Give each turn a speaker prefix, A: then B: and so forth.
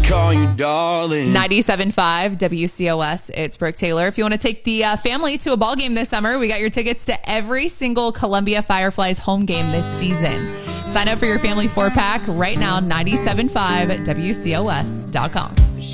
A: call you darling.
B: 97.5 WCOS. It's Brooke Taylor. If you want to take the family to a ball game this summer, we got your tickets to every single Columbia Fireflies home game this season. Sign up for your family 4-pack right now, 97.5WCOS.com.